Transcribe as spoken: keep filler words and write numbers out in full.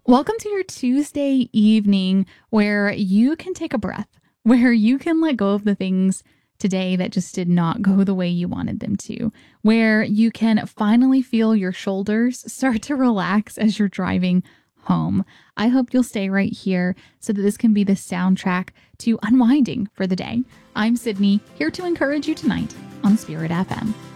Welcome to your Tuesday evening where you can take a breath, where you can let go of the things today that just did not go the way you wanted them to, where you can finally feel your shoulders start to relax as you're driving home. I hope you'll stay right here so that this can be the soundtrack to unwinding for the day. I'm Sydney, here to encourage you tonight on Spirit F M.